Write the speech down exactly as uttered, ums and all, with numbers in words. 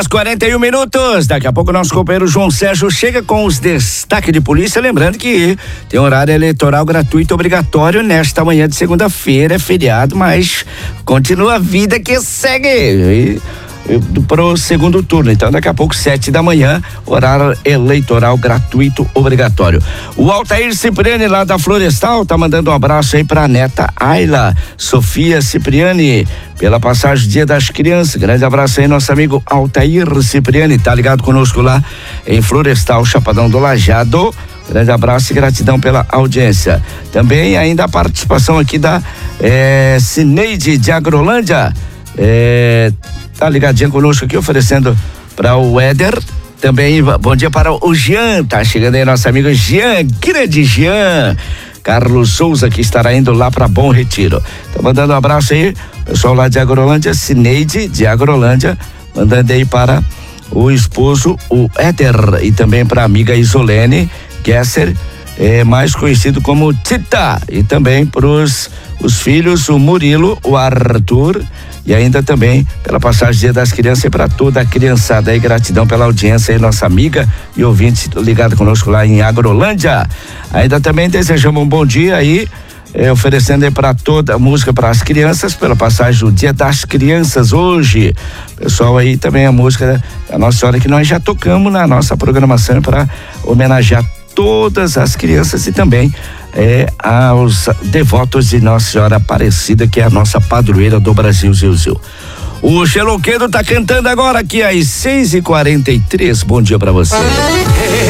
horas quarenta e um minutos. Daqui a pouco nosso companheiro João Sérgio chega com os destaques de polícia. Lembrando que tem horário eleitoral gratuito obrigatório nesta manhã de segunda-feira, é feriado, mas continua a vida que segue. E, para o segundo turno, então daqui a pouco sete da manhã, horário eleitoral gratuito obrigatório. O Altair Cipriani lá da Florestal tá mandando um abraço aí pra neta Ayla Sofia Cipriani pela passagem Dia das Crianças. Grande abraço aí, nosso amigo Altair Cipriani, tá ligado conosco lá em Florestal, Chapadão do Lajeado. Grande abraço e gratidão pela audiência. Também ainda a participação aqui da é, Cineide de Agrolândia, é, tá ligadinha conosco aqui, oferecendo para o Éder. Também bom dia para o Jean, tá chegando aí nosso amigo Jean, grande Jean. Carlos Souza, que estará indo lá para Bom Retiro. Tá mandando um abraço aí, pessoal lá de Agrolândia, Cineide de Agrolândia, mandando aí para o esposo, o Éder, e também para a amiga Isolene Gesser, é, mais conhecido como Tita, e também para os filhos, o Murilo, o Arthur, e ainda também pela passagem Dia das Crianças e para toda a criançada aí, gratidão pela audiência aí, nossa amiga e ouvinte ligado conosco lá em Agrolândia. Ainda também desejamos um bom dia aí, eh, oferecendo aí para toda a música para as crianças, pela passagem do Dia das Crianças hoje. Pessoal, aí também a música da Nossa Senhora que nós já tocamos na nossa programação para homenagear todas as crianças e também é, aos devotos de Nossa Senhora Aparecida, que é a nossa padroeira do Brasil, Ziu Ziu. O Xeloquedo tá cantando agora aqui às seis e quarenta e três. Bom dia pra você.